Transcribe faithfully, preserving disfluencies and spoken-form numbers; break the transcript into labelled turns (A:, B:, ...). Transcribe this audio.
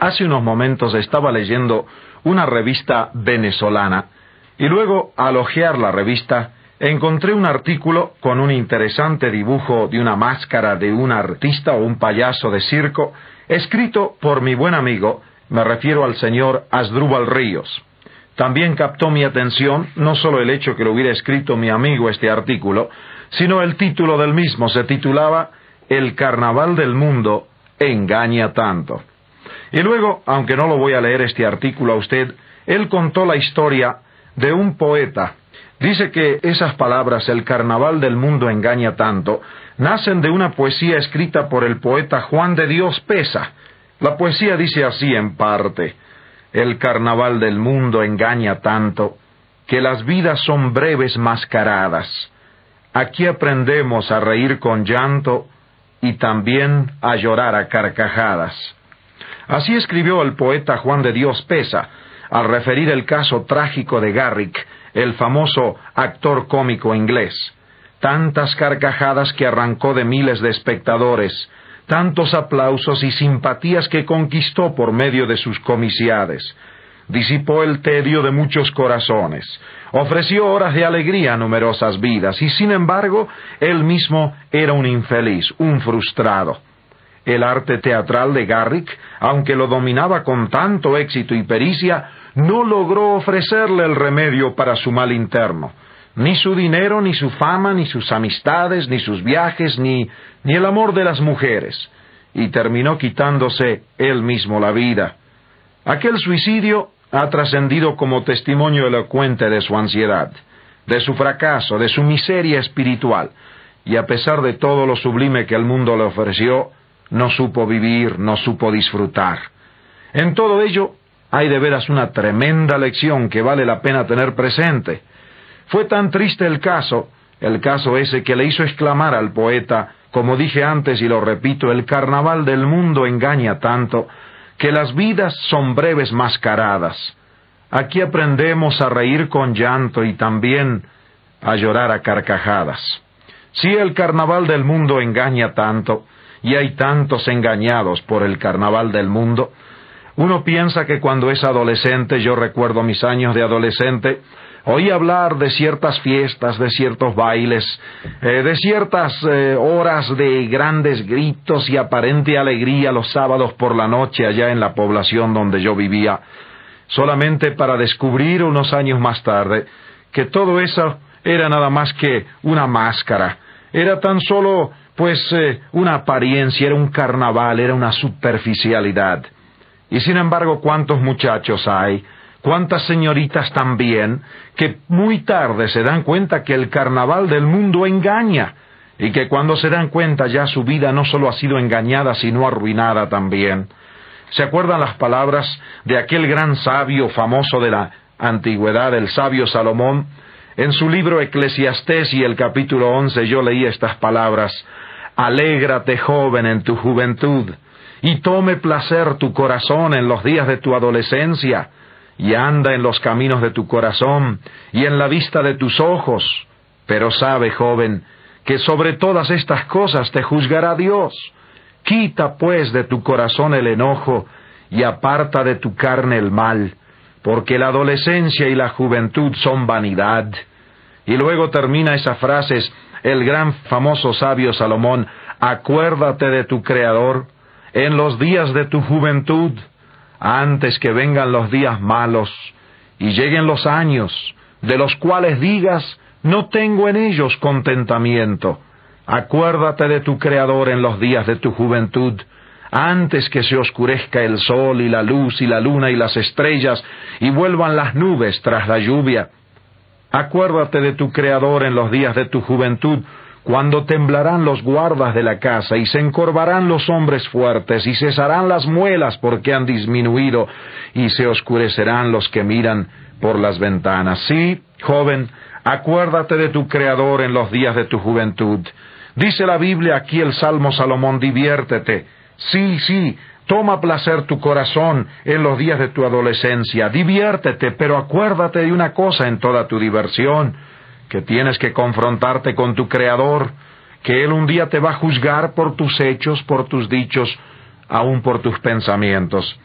A: hace unos momentos estaba leyendo una revista venezolana y luego, al hojear la revista, encontré un artículo con un interesante dibujo de una máscara de un artista o un payaso de circo, escrito por mi buen amigo, me refiero al señor Asdrúbal Ríos. También captó mi atención no solo el hecho que lo hubiera escrito mi amigo este artículo, sino el título del mismo. Se titulaba El Carnaval del Mundo engaña tanto. Y luego, aunque no lo voy a leer este artículo a usted, él contó la historia de un poeta. Dice que esas palabras, el carnaval del mundo engaña tanto, nacen de una poesía escrita por el poeta Juan de Dios Peza. La poesía dice así en parte: el carnaval del mundo engaña tanto, que las vidas son breves mascaradas. Aquí aprendemos a reír con llanto y también a llorar a carcajadas. Así escribió el poeta Juan de Dios Peza, al referir el caso trágico de Garrick, el famoso actor cómico inglés. Tantas carcajadas que arrancó de miles de espectadores, tantos aplausos y simpatías que conquistó por medio de sus comiciades. Disipó el tedio de muchos corazones, ofreció horas de alegría a numerosas vidas, y sin embargo, él mismo era un infeliz, un frustrado. El arte teatral de Garrick, aunque lo dominaba con tanto éxito y pericia, no logró ofrecerle el remedio para su mal interno. Ni su dinero, ni su fama, ni sus amistades, ni sus viajes, ni, ni el amor de las mujeres. Y terminó quitándose él mismo la vida. Aquel suicidio ha trascendido como testimonio elocuente de su ansiedad, de su fracaso, de su miseria espiritual. Y a pesar de todo lo sublime que el mundo le ofreció, no supo vivir, no supo disfrutar. En todo ello, hay de veras una tremenda lección que vale la pena tener presente. Fue tan triste el caso, el caso ese que le hizo exclamar al poeta, como dije antes y lo repito, el carnaval del mundo engaña tanto, que las vidas son breves mascaradas. Aquí aprendemos a reír con llanto y también a llorar a carcajadas. Sí, el carnaval del mundo engaña tanto, y hay tantos engañados por el carnaval del mundo. Uno piensa que cuando es adolescente, yo recuerdo mis años de adolescente, oí hablar de ciertas fiestas, de ciertos bailes, eh, de ciertas eh, horas de grandes gritos y aparente alegría los sábados por la noche allá en la población donde yo vivía, solamente para descubrir unos años más tarde que todo eso era nada más que una máscara, era tan solo pues eh, una apariencia, era un carnaval, era una superficialidad. Y sin embargo, ¿cuántos muchachos hay? ¿Cuántas señoritas también que muy tarde se dan cuenta que el carnaval del mundo engaña? Y que cuando se dan cuenta ya su vida no solo ha sido engañada, sino arruinada también. ¿Se acuerdan las palabras de aquel gran sabio famoso de la antigüedad, el sabio Salomón? En su libro Eclesiastés y el capítulo once yo leí estas palabras: alégrate, joven, en tu juventud, y tome placer tu corazón en los días de tu adolescencia, y anda en los caminos de tu corazón, y en la vista de tus ojos. Pero sabe, joven, que sobre todas estas cosas te juzgará Dios. Quita, pues, de tu corazón el enojo, y aparta de tu carne el mal, porque la adolescencia y la juventud son vanidad. Y luego termina esas frases el gran famoso sabio Salomón: acuérdate de tu Creador en los días de tu juventud, antes que vengan los días malos y lleguen los años, de los cuales digas, no tengo en ellos contentamiento. Acuérdate de tu Creador en los días de tu juventud, antes que se oscurezca el sol y la luz y la luna y las estrellas, y vuelvan las nubes tras la lluvia. Acuérdate de tu Creador en los días de tu juventud, cuando temblarán los guardas de la casa, y se encorvarán los hombres fuertes, y cesarán las muelas porque han disminuido, y se oscurecerán los que miran por las ventanas. Sí, joven, acuérdate de tu Creador en los días de tu juventud. Dice la Biblia aquí, el Salmo Salomón: diviértete. Sí, sí, toma placer tu corazón en los días de tu adolescencia, diviértete, pero acuérdate de una cosa en toda tu diversión, que tienes que confrontarte con tu Creador, que Él un día te va a juzgar por tus hechos, por tus dichos, aun por tus pensamientos.